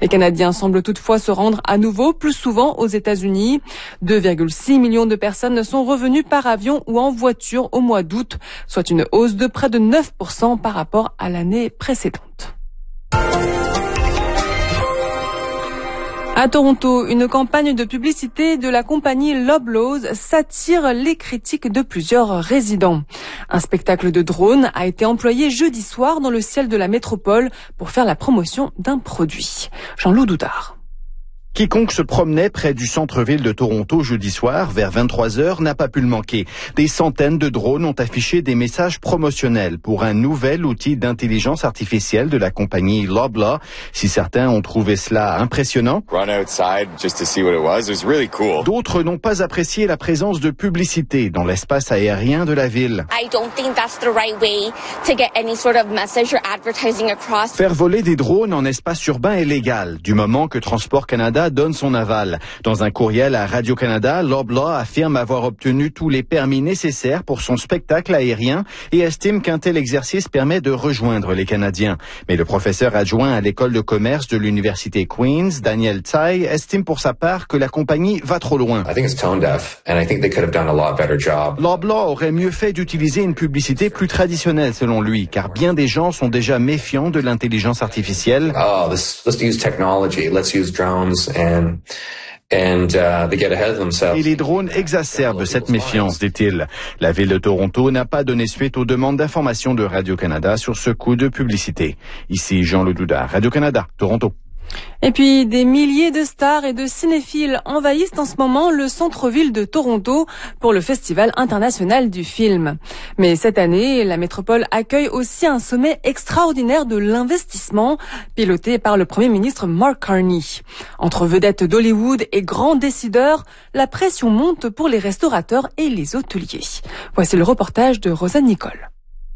Les Canadiens semblent toutefois se rendre à nouveau plus souvent aux États-Unis. 2,6 millions de personnes sont revenues par avion ou en voiture au mois d'août, soit une hausse de près de 9% par rapport à l'année précédente. À Toronto, une campagne de publicité de la compagnie Loblaws s'attire les critiques de plusieurs résidents. Un spectacle de drone a été employé jeudi soir dans le ciel de la métropole pour faire la promotion d'un produit. Jean-Loup Doudard. Quiconque se promenait près du centre-ville de Toronto jeudi soir, vers 23h, n'a pas pu le manquer. Des centaines de drones ont affiché des messages promotionnels pour un nouvel outil d'intelligence artificielle de la compagnie Loblaws. Si certains ont trouvé cela impressionnant, d'autres n'ont pas apprécié la présence de publicité dans l'espace aérien de la ville. Faire voler des drones en espace urbain est légal, du moment que Transport Canada donne son aval. Dans un courriel à Radio-Canada, Loblaws affirme avoir obtenu tous les permis nécessaires pour son spectacle aérien et estime qu'un tel exercice permet de rejoindre les Canadiens. Mais le professeur adjoint à l'école de commerce de l'université Queen's, Daniel Tsai, estime pour sa part que la compagnie va trop loin. Loblaws aurait mieux fait d'utiliser une publicité plus traditionnelle selon lui, car bien des gens sont déjà méfiants de l'intelligence artificielle. Et les drones exacerbent cette méfiance, dit-il. La ville de Toronto n'a pas donné suite aux demandes d'information de Radio-Canada sur ce coup de publicité. Ici Jean-Loup Doudard, Radio-Canada, Toronto. Et puis, des milliers de stars et de cinéphiles envahissent en ce moment le centre-ville de Toronto pour le Festival international du film. Mais cette année, la métropole accueille aussi un sommet extraordinaire de l'investissement, piloté par le Premier ministre Mark Carney. Entre vedettes d'Hollywood et grands décideurs, la pression monte pour les restaurateurs et les hôteliers. Voici le reportage de Rosanne Nicole.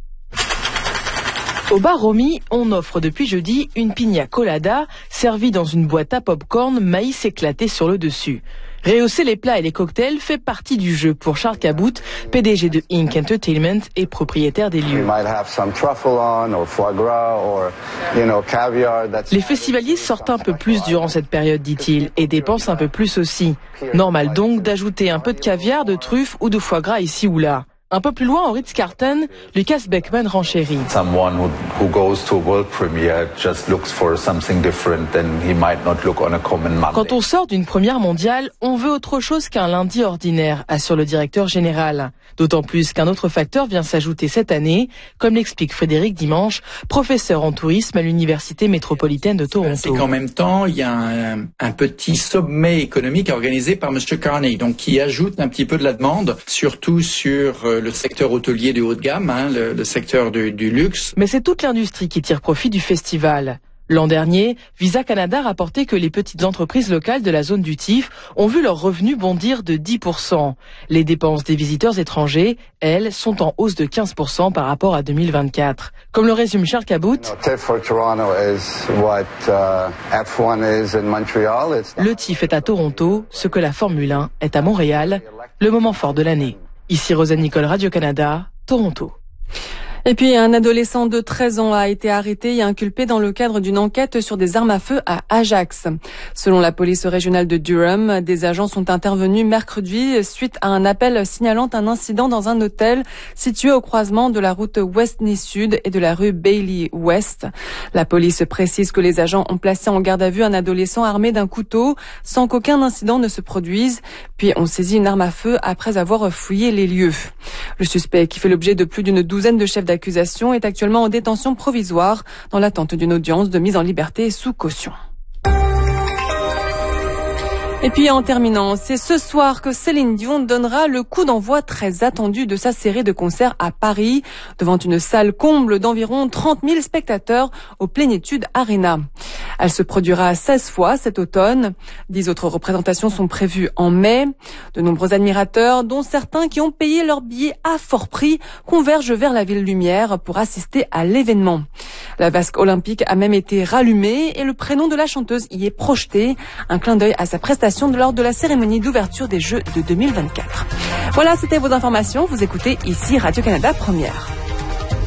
Au bar Romy, on offre depuis jeudi une piña colada servie dans une boîte à pop-corn, maïs éclaté sur le dessus. Rehausser les plats et les cocktails fait partie du jeu pour Charles Cabout, PDG de Inc. Entertainment et propriétaire des lieux. Les festivaliers sortent un peu plus durant cette période, dit-il, et dépensent un peu plus aussi. Normal donc d'ajouter un peu de caviar, de truffe ou de foie gras ici ou là. Un peu plus loin, au Ritz-Carlton, Lucas Beckman renchérit. Quand on sort d'une première mondiale, on veut autre chose qu'un lundi ordinaire, assure le directeur général. D'autant plus qu'un autre facteur vient s'ajouter cette année, comme l'explique Frédéric Dimanche, professeur en tourisme à l'Université métropolitaine de Toronto. C'est qu'en même temps, il y a un petit sommet économique organisé par M. Carney, donc qui ajoute un petit peu de la demande, surtout sur le secteur hôtelier de haut de gamme, le secteur du luxe. Mais c'est toute l'industrie qui tire profit du festival. L'an dernier, Visa Canada rapportait que les petites entreprises locales de la zone du TIF ont vu leurs revenus bondir de 10%. Les dépenses des visiteurs étrangers, elles, sont en hausse de 15% par rapport à 2024. Comme le résume Charles Cabout, le TIF est à Toronto, ce que la Formule 1 est à Montréal, le moment fort de l'année. Ici Rosanne Nicole, Radio-Canada, Toronto. Et puis, un adolescent de 13 ans a été arrêté et inculpé dans le cadre d'une enquête sur des armes à feu à Ajax. Selon la police régionale de Durham, des agents sont intervenus mercredi suite à un appel signalant un incident dans un hôtel situé au croisement de la route West-Nice-Sud et de la rue Bailey-West. La police précise que les agents ont placé en garde à vue un adolescent armé d'un couteau sans qu'aucun incident ne se produise, puis ont saisi une arme à feu après avoir fouillé les lieux. Le suspect, qui fait l'objet de plus d'une douzaine de chefs d'accusation, est actuellement en détention provisoire dans l'attente d'une audience de mise en liberté sous caution. Et puis en terminant, c'est ce soir que Céline Dion donnera le coup d'envoi très attendu de sa série de concerts à Paris, devant une salle comble d'environ 30 000 spectateurs au Plénitude Arena. Elle se produira 16 fois cet automne. 10 autres représentations sont prévues en mai. De nombreux admirateurs, dont certains qui ont payé leur billet à fort prix, convergent vers la Ville Lumière pour assister à l'événement. La vasque olympique a même été rallumée et le prénom de la chanteuse y est projeté. Un clin d'œil à sa prestation lors de la cérémonie d'ouverture des Jeux de 2024. Voilà, c'était vos informations. Vous écoutez ici Radio-Canada Première.